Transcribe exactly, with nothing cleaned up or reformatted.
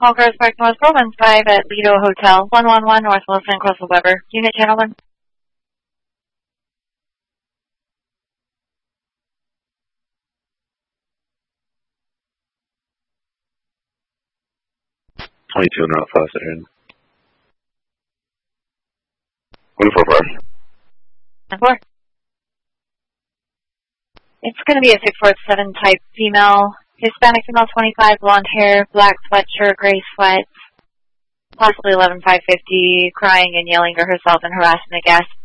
All cars parked North Province five at Lido Hotel, one one one North Wilson, Crystal Weber. Unit Channel one. twenty-two North Fawcett here. one four four. one four. It's going to be a six four seven type female, Hispanic female, twenty-five, blonde hair, black sweatshirt, gray sweats, possibly eleven five fifty, crying and yelling to herself and harassing the guests.